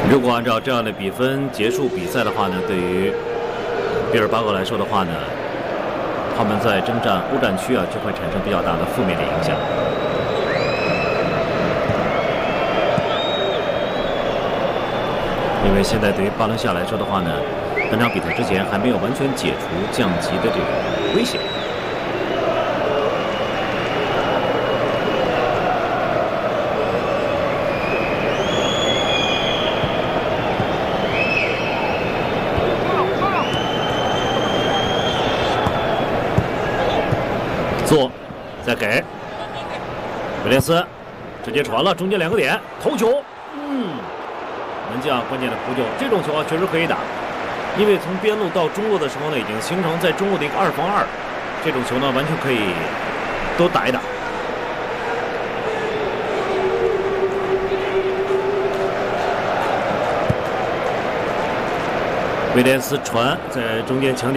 如果按照这样的比分结束比赛的话呢，对于毕尔巴鄂来说的话呢，他们在征战欧战区就会产生比较大的负面的影响。因为现在对于巴伦西亚来说的话呢，本场比赛之前还没有完全解除降级的这个危险。做，再给威廉斯，直接传了，中间2个点，头球，门将关键的扑救，这种球确实可以打，因为从边路到中路的时候呢，已经形成在中路的一个2防2，这种球呢完全可以都打一打。威廉斯传在中间强点。